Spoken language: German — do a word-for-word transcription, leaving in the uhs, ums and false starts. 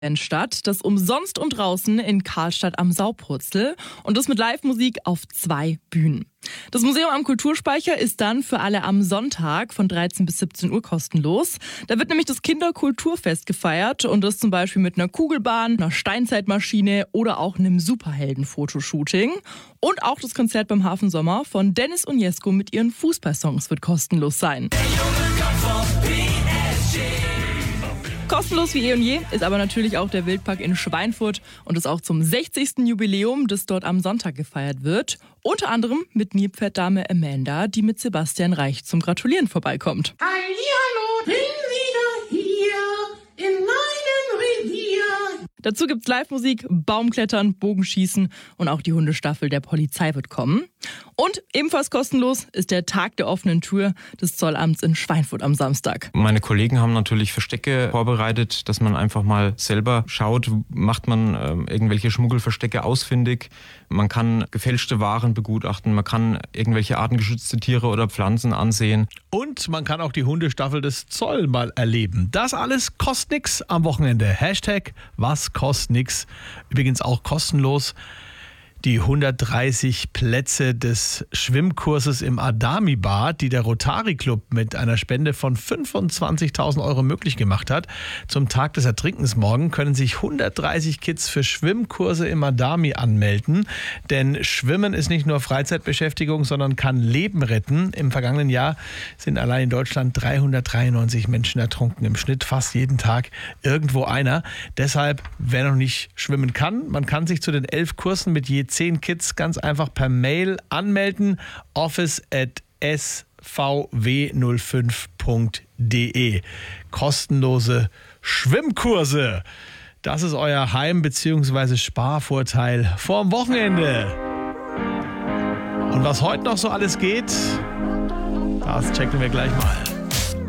statt, das umsonst und draußen in Karlstadt am Saupurzel und das mit Live-Musik auf zwei Bühnen. Das Museum am Kulturspeicher ist dann für alle am Sonntag von dreizehn bis siebzehn Uhr kostenlos. Da wird nämlich das Kinderkulturfest gefeiert und das zum Beispiel mit einer Kugelbahn, einer Steinzeitmaschine oder auch einem Superhelden-Fotoshooting. Und auch das Konzert beim Hafensommer von Dennis und Jesko mit ihren Fußballsongs wird kostenlos sein. Kostenlos wie eh und je ist aber natürlich auch der Wildpark in Schweinfurt und das auch zum sechzigsten Jubiläum, das dort am Sonntag gefeiert wird. Unter anderem mit Nilpferddame Amanda, die mit Sebastian Reich zum Gratulieren vorbeikommt. Hallihallo, bin wieder hier in meinem Revier. Dazu gibt's Live-Musik, Baumklettern, Bogenschießen und auch die Hundestaffel der Polizei wird kommen. Und ebenfalls kostenlos ist der Tag der offenen Tür des Zollamts in Schweinfurt am Samstag. Meine Kollegen haben natürlich Verstecke vorbereitet, dass man einfach mal selber schaut, macht man äh, irgendwelche Schmuggelverstecke ausfindig. Man kann gefälschte Waren begutachten, man kann irgendwelche artengeschützte Tiere oder Pflanzen ansehen. Und man kann auch die Hundestaffel des Zoll mal erleben. Das alles kostet nix am Wochenende. Hashtag was kostet nix. Übrigens auch kostenlos die hundertdreißig Plätze des Schwimmkurses im Adami-Bad, die der Rotary Club mit einer Spende von fünfundzwanzigtausend Euro möglich gemacht hat. Zum Tag des Ertrinkens morgen können sich hundertdreißig Kids für Schwimmkurse im Adami anmelden. Denn Schwimmen ist nicht nur Freizeitbeschäftigung, sondern kann Leben retten. Im vergangenen Jahr sind allein in Deutschland dreihundertdreiundneunzig Menschen ertrunken. Im Schnitt fast jeden Tag irgendwo einer. Deshalb, wer noch nicht schwimmen kann, man kann sich zu den elf Kursen mit je zehn Kids ganz einfach per Mail anmelden. office at s v w null fünf punkt de. Kostenlose Schwimmkurse. Das ist euer Heim- bzw. Sparvorteil vorm Wochenende. Und was heute noch so alles geht, das checken wir gleich mal.